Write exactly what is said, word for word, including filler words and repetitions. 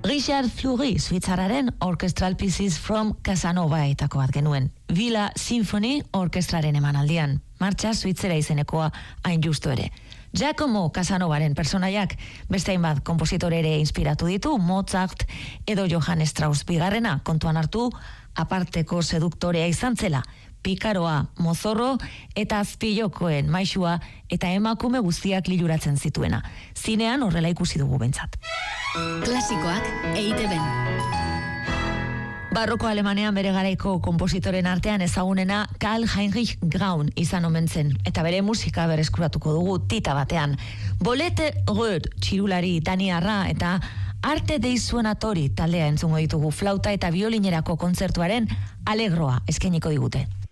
Richard Fleury, Suitzarraren Orchestral Pieces from Casanova etako bat genuen. Villa Symphony orkestraren emanaldian. Martxa Suitzera izenekoa hain justu ere. Giacomo Casanovaren personaiak beste hainbat konpositore ere inspiratu ditu, Mozart edo Johann Strauss bigarrena kontuan hartu, aparteko seduktorea izan zela, pikaroa, mozorro eta azpilokoen maisua eta emakume guztiak liluratzen zituena. Zinean horrela ikusi dugu bentsat. Klasikoak E I T B. Barroko Alemanean bere garaiko konpositoren artean ezagunena Karl Heinrich Graun izan omen zen, eta bere musika berreskuratuko dugu tita batean. Bolette Röd, txirulari itaniarra eta Arte dei Suonatori taldea entzungo ditugu, flauta eta biolinerako kontzertuaren Alegroa eskainiko digute.